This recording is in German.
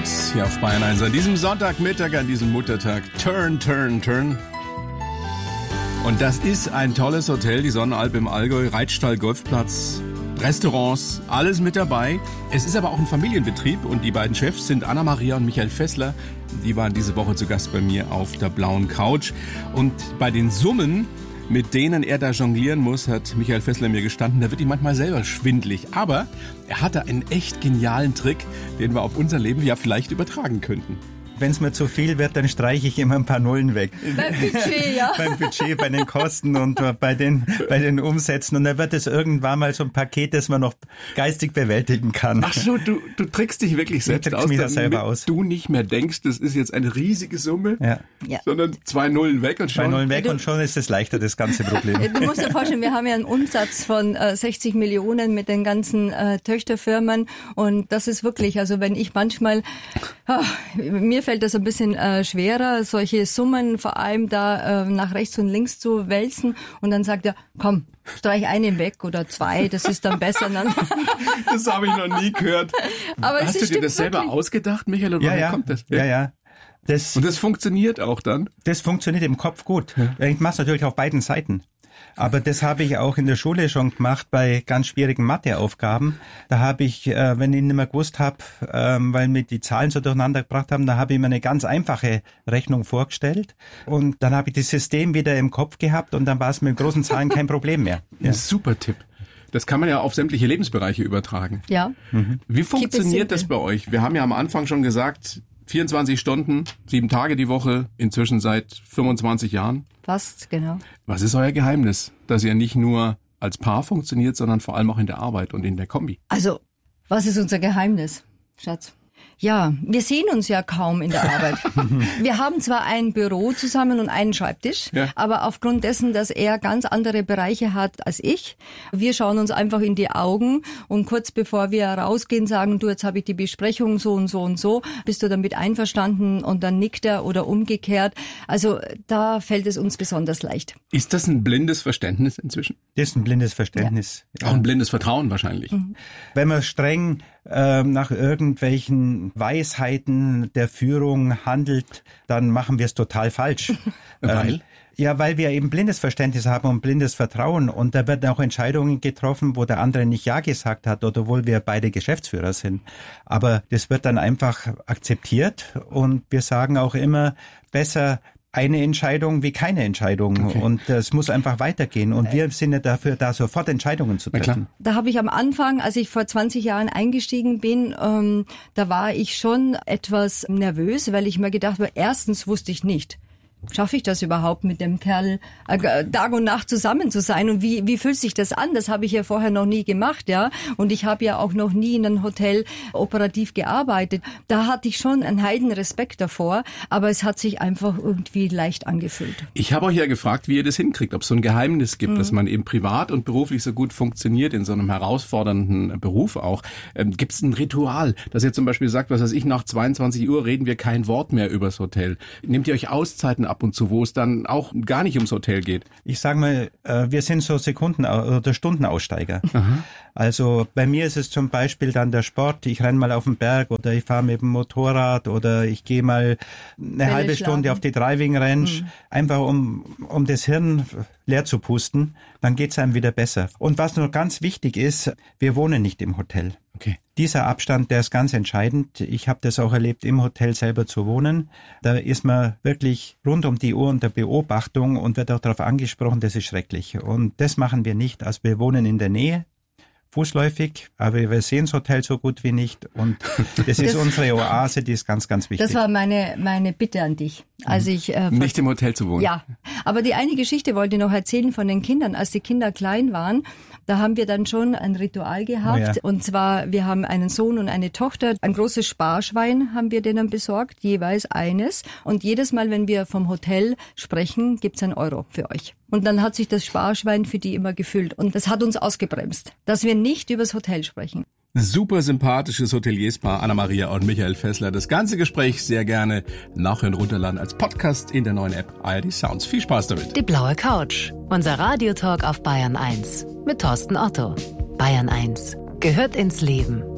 Sounds hier auf Bayern 1 an diesem Sonntagmittag, an diesem Muttertag. Turn, turn, turn. Und das ist ein tolles Hotel, die Sonnenalp im Allgäu, Reitstall, Golfplatz, Restaurants, alles mit dabei. Es ist aber auch ein Familienbetrieb und die beiden Chefs sind Anna-Maria und Michael Fessler. Die waren diese Woche zu Gast bei mir auf der blauen Couch. Und bei den Summen, mit denen er da jonglieren muss, hat Michael Fessler mir gestanden, da wird ihm manchmal selber schwindelig. Aber er hatte einen echt genialen Trick, den wir auf unser Leben ja vielleicht übertragen könnten. Wenn es mir zu viel wird, dann streiche ich immer ein paar Nullen weg. Beim Budget, ja. Beim Budget, bei den Kosten und bei den Umsätzen. Und dann wird es irgendwann mal so ein Paket, das man noch geistig bewältigen kann. Ach so, du trickst dich wirklich selbst aus, damit du nicht mehr denkst, das ist jetzt eine riesige Summe, ja. sondern 2 Nullen weg und schon. 2 Nullen weg und schon ist es leichter, das ganze Problem. Du musst dir vorstellen, wir haben ja einen Umsatz von 60 Millionen mit den ganzen Töchterfirmen und das ist wirklich, also wenn ich manchmal, mir fällt das ein bisschen schwerer, solche Summen vor allem da nach rechts und links zu wälzen und dann sagt er, komm, streich einen weg oder 2, das ist dann besser. Das habe ich noch nie gehört. Aber hast du dir das selber wirklich ausgedacht, Michael, oder woher kommt das? Ja. Und das funktioniert auch dann? Das funktioniert im Kopf gut. Ja. Ich mache es natürlich auf beiden Seiten. Aber das habe ich auch in der Schule schon gemacht bei ganz schwierigen Matheaufgaben. Da habe ich, wenn ich nicht mehr gewusst habe, weil mir die Zahlen so durcheinander gebracht haben, da habe ich mir eine ganz einfache Rechnung vorgestellt und dann habe ich das System wieder im Kopf gehabt und dann war es mit großen Zahlen kein Problem mehr. Ja. Ein super Tipp. Das kann man ja auf sämtliche Lebensbereiche übertragen. Ja. Wie funktioniert das bei euch? Wir haben ja am Anfang schon gesagt, 24 Stunden, 7 Tage die Woche, inzwischen seit 25 Jahren. Fast, genau. Was ist euer Geheimnis, dass ihr nicht nur als Paar funktioniert, sondern vor allem auch in der Arbeit und in der Kombi? Also, was ist unser Geheimnis, Schatz? Ja, wir sehen uns ja kaum in der Arbeit. Wir haben zwar ein Büro zusammen und einen Schreibtisch, aber aufgrund dessen, dass er ganz andere Bereiche hat als ich, wir schauen uns einfach in die Augen und kurz bevor wir rausgehen, sagen, du, jetzt habe ich die Besprechung so und so und so, bist du damit einverstanden? Und dann nickt er oder umgekehrt. Also da fällt es uns besonders leicht. Ist das ein blindes Verständnis inzwischen? Das ist ein blindes Verständnis. Ja. Auch ein blindes Vertrauen wahrscheinlich. Mhm. Wenn man streng nach irgendwelchen Weisheiten der Führung handelt, dann machen wir es total falsch. Weil? Ja, weil wir eben blindes Verständnis haben und blindes Vertrauen. Und da werden auch Entscheidungen getroffen, wo der andere nicht Ja gesagt hat oder obwohl wir beide Geschäftsführer sind. Aber das wird dann einfach akzeptiert und wir sagen auch immer, besser eine Entscheidung wie keine Entscheidung. Okay. Und es muss einfach weitergehen. Und wir sind ja dafür da, sofort Entscheidungen zu treffen. Da habe ich am Anfang, als ich vor 20 Jahren eingestiegen bin, da war ich schon etwas nervös, weil ich mir gedacht habe, erstens wusste ich nicht, schaffe ich das überhaupt, mit dem Kerl Tag und Nacht zusammen zu sein? Und wie fühlt sich das an? Das habe ich ja vorher noch nie gemacht, ja. Und ich habe ja auch noch nie in einem Hotel operativ gearbeitet. Da hatte ich schon einen Heidenrespekt davor, aber es hat sich einfach irgendwie leicht angefühlt. Ich habe euch ja gefragt, wie ihr das hinkriegt, ob es so ein Geheimnis gibt, dass man eben privat und beruflich so gut funktioniert, in so einem herausfordernden Beruf auch. Gibt es ein Ritual, dass ihr zum Beispiel sagt, was weiß ich, nach 22 Uhr reden wir kein Wort mehr übers Hotel? Nehmt ihr euch Auszeiten ab und zu, wo es dann auch gar nicht ums Hotel geht? Ich sage mal, wir sind so Sekunden- oder Stundenaussteiger. Aha. Also bei mir ist es zum Beispiel dann der Sport. Ich renne mal auf den Berg oder ich fahre mit dem Motorrad oder ich gehe mal eine halbe Stunde auf die Driving Range, einfach um das Hirn leer zu pusten. Dann geht's einem wieder besser. Und was nur ganz wichtig ist, wir wohnen nicht im Hotel. Okay. Dieser Abstand, der ist ganz entscheidend. Ich habe das auch erlebt, im Hotel selber zu wohnen. Da ist man wirklich rund um die Uhr unter Beobachtung und wird auch darauf angesprochen, das ist schrecklich. Und das machen wir nicht. Also wir wohnen in der Nähe, fußläufig, aber wir sehen das Hotel so gut wie nicht und das ist unsere Oase, die ist ganz, ganz wichtig. Das war meine Bitte an dich. Als ich nicht im Hotel zu wohnen. Ja, aber die eine Geschichte wollte ich noch erzählen von den Kindern. Als die Kinder klein waren, da haben wir dann schon ein Ritual gehabt. Und zwar, wir haben einen Sohn und eine Tochter. Ein großes Sparschwein haben wir denen besorgt, jeweils eines. Und jedes Mal, wenn wir vom Hotel sprechen, gibt's einen Euro für euch. Und dann hat sich das Sparschwein für die immer gefüllt. Und das hat uns ausgebremst, dass wir nicht übers Hotel sprechen. Super sympathisches Hotelierspaar Anna-Maria und Michael Fessler. Das ganze Gespräch sehr gerne nachhören, runterladen als Podcast in der neuen App ARD Sounds. Viel Spaß damit. Die blaue Couch. Unser Radiotalk auf Bayern 1 mit Thorsten Otto. Bayern 1 gehört ins Leben.